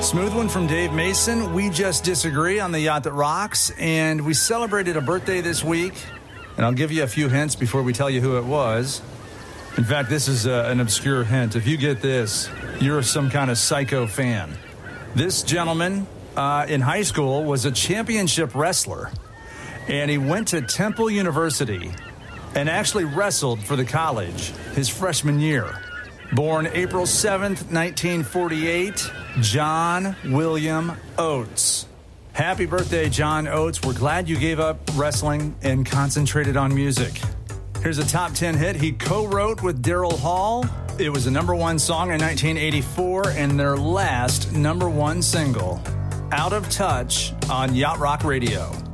Smooth one from Dave Mason. We just disagree on the Yacht That Rocks, and we celebrated a birthday this week, and I'll give you a few hints before we tell you who it was. In fact, this is an obscure hint. If you get this, you're some kind of psycho fan. This gentleman in high school was a championship wrestler, and he went to Temple University and actually wrestled for the college his freshman year. Born April 7th, 1948, John William Oates. Happy birthday, John Oates. We're glad you gave up wrestling and concentrated on music. Here's a top 10 hit he co-wrote with Daryl Hall. It was a number one song in 1984 and their last number one single, Out of Touch, on Yacht Rock Radio.